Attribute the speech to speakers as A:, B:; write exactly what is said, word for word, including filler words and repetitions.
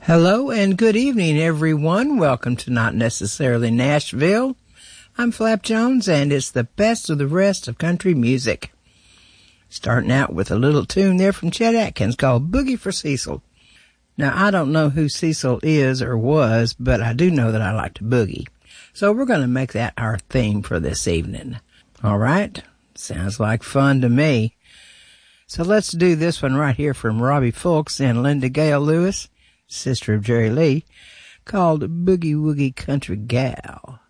A: Hello and good evening, everyone. Welcome to Not Necessarily Nashville. I'm Flap Jones, and it's the best of the rest of country music. Starting out with a little tune there from Chet Atkins called Boogie for Cecil. Now, I don't know who Cecil is or was, but I do know that I like to boogie. So we're going to make that our theme for this evening. All right? Sounds like fun to me. So let's do this one right here from Robbie Fulks and Linda Gale Lewis, sister of Jerry Lee, called Boogie Woogie Country Gal.